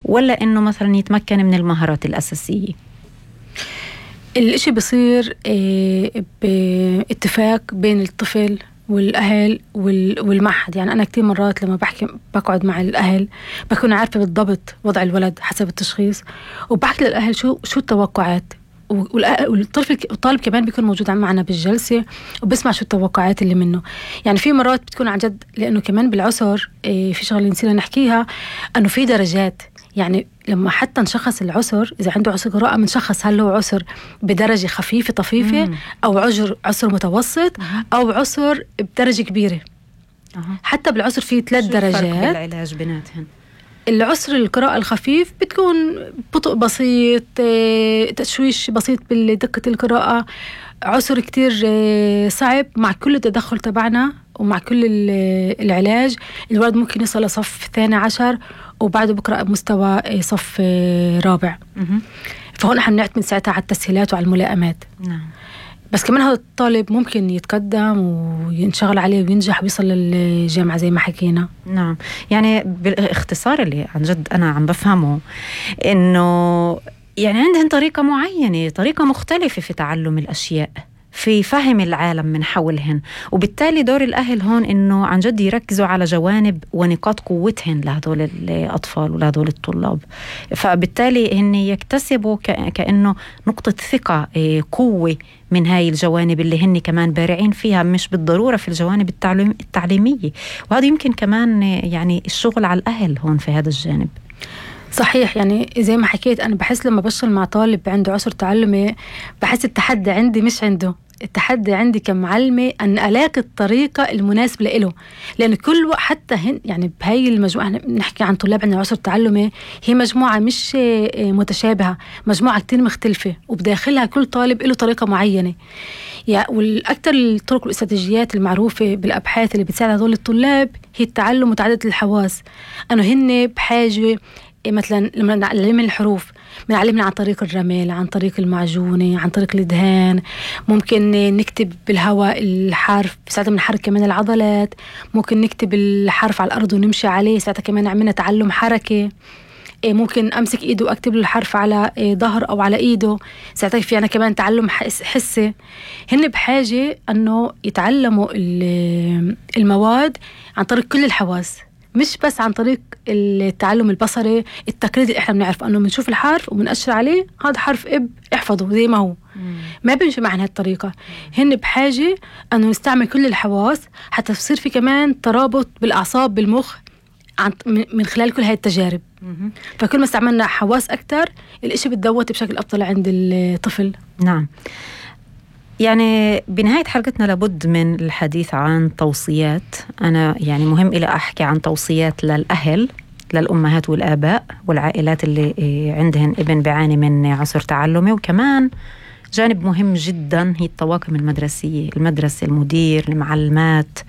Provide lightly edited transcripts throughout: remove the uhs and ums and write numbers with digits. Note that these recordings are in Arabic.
ولا إنه مثلا يتمكن من المهارات الأساسية؟ الإشي بصير باتفاق بين الطفل والأهل والمعهد. يعني أنا كتير مرات لما بقعد مع الأهل بكون عارفة بالضبط وضع الولد حسب التشخيص، وبحكي للأهل شو التوقعات، والطالب كمان بيكون موجود معنا بالجلسة وبسمع شو التوقعات اللي منه. يعني في مرات بتكون عن جد، لأنه كمان بالعسر في شغلة نسينا نحكيها، أنه في درجات. يعني لما حتى نشخص العسر، إذا عنده عسر قراءة بنشخص هل هو عسر بدرجة خفيفة طفيفة أو عسر متوسط أو عسر بدرجة كبيرة. حتى بالعسر في 3 درجات. العلاج بيناتهم. العسر القراءة الخفيف بتكون بطء بسيط، تشويش بسيط بدقة القراءة. عسر كتير صعب مع كل التدخل تبعنا ومع كل العلاج الولد ممكن يصل لصف 12 وبعده بقرأ بمستوى صف 4. فهون احنا بنعتمد ساعتها على التسهيلات وعلى الملائمات. نعم. بس كمان هذا الطالب ممكن يتقدم وينشغل عليه وينجح ويصل للجامعة زي ما حكينا. نعم. يعني بالاختصار اللي عن جد أنا عم بفهمه إنه يعني عندهم طريقة معينة، طريقة مختلفة في تعلم الأشياء، في فهم العالم من حولهن، وبالتالي دور الأهل هون إنه عن جد يركزوا على جوانب ونقاط قوتهن لهذول الأطفال ولهذول الطلاب. فبالتالي هن يكتسبوا كأنه نقطة ثقة، قوة من هاي الجوانب اللي هن كمان بارعين فيها، مش بالضرورة في الجوانب التعليمية. وهذا يمكن كمان يعني الشغل على الأهل هون في هذا الجانب. صحيح. يعني زي ما حكيت أنا بحس لما بشتغل مع طالب عنده عسر تعلمي بحس التحدي عندي مش عنده، التحدي عندي كمعلمة أن ألاقي الطريقة المناسبة له. لأن كل حتى يعني بهاي المجموعة نحكي عن طلاب عندنا عسر تعلمي، هي مجموعة مش متشابهة، مجموعة كتير مختلفة وبداخلها كل طالب له طريقة معينة. والأكثر الطرق والاستراتيجيات المعروفة بالأبحاث اللي بتساعد هذول الطلاب هي التعلم متعدد الحواس. أنه هن بحاجة مثلا لما نعلم الحروف بنعلمنا عن طريق الرمل، عن طريق المعجونة، عن طريق الدهان. ممكن نكتب بالهواء الحرف، ساعتها بنحرك كمان العضلات. ممكن نكتب الحرف على الأرض ونمشي عليه، ساعتها كمان عملنا تعلم حركة. ممكن أمسك إيده وأكتب له الحرف على ظهر أو على إيده، ساعتها في أنا كمان تعلم حسي. هن بحاجة أنه يتعلموا المواد عن طريق كل الحواس، مش بس عن طريق التعلم البصري التقليدي اللي احنا بنعرف انه بنشوف الحرف وبنأشر عليه هذا حرف احفظه زي ما هو. ما بنمشي معنا هالطريقة. هن بحاجة انه نستعمل كل الحواس حتى يصير في كمان ترابط بالاعصاب بالمخ من خلال كل هاي التجارب. فكل ما استعملنا حواس اكتر الاشي بتدوت بشكل افضل عند الطفل. نعم. يعني بنهاية حلقتنا لابد من الحديث عن توصيات. أنا يعني مهم إلي أحكي عن توصيات للأهل، للأمهات والآباء والعائلات اللي عندهن ابن بيعاني من عسر تعلمي. وكمان جانب مهم جدا هي الطواقم المدرسية، المدرسة، المدير، المعلمات.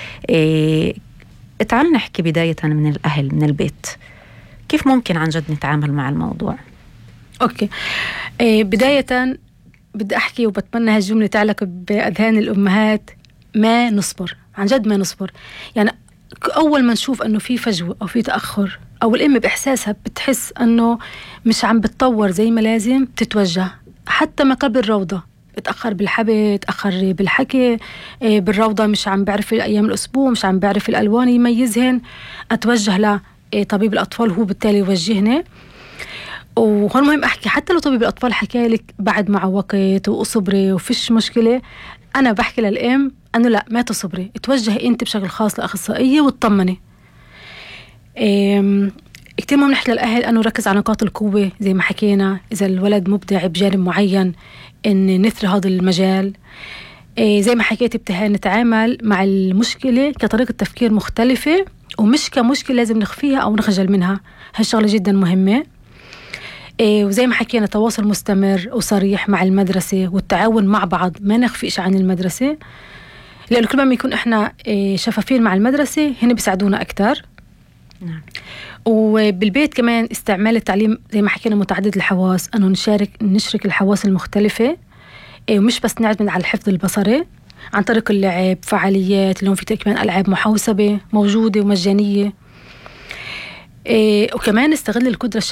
تعال نحكي بداية من الأهل، من البيت. كيف ممكن عن جد نتعامل مع الموضوع؟ أوكي. بداية بدي أحكي وبتمنى هالجملة تعلق بأذهان الأمهات، ما نصبر، عن جد ما نصبر. يعني أول ما نشوف أنه في فجوة أو في تأخر أو الأم بإحساسها بتحس أنه مش عم بتطور زي ما لازم تتوجه. حتى ما قبل الروضة اتأخر بالحبي، اتأخر بالحكي بالروضة، مش عم بعرف أيام الأسبوع، مش عم بعرف الألوان يميزهن، أتوجه لطبيب الأطفال هو بالتالي يوجهني. وهون مهم أحكي حتى لو طبيب الأطفال حكى لك بعد مع وقت وصبري وفيش مشكلة، أنا بحكي للأم أنه لا، ما تصبري، اتوجهي أنت بشكل خاص لأخصائية وتطمني. كتير مهم نحكي للأهل أنه ركز على نقاط القوة زي ما حكينا. إذا الولد مبدع بجانب معين إن نثري هذا المجال. زي ما حكيت ابتهال نتعامل مع المشكلة كطريقة تفكير مختلفة ومش كمشكلة لازم نخفيها أو نخجل منها. هالشغلة جدا مهمة. وزي ما حكينا تواصل مستمر وصريح مع المدرسة والتعاون مع بعض، ما نخفي إشي عن المدرسة، لأنه كل ما يكون إحنا شفافين مع المدرسة هنا بيساعدونا أكتر. نعم. وبالبيت كمان استعمال التعليم زي ما حكينا متعدد الحواس، أنه نشرك الحواس المختلفة ومش بس نعتمد على الحفظ البصري عن طريق اللعب، فعاليات اللي هم في كمان ألعاب محوسبة موجودة ومجانية. وكمان نستغل القدرة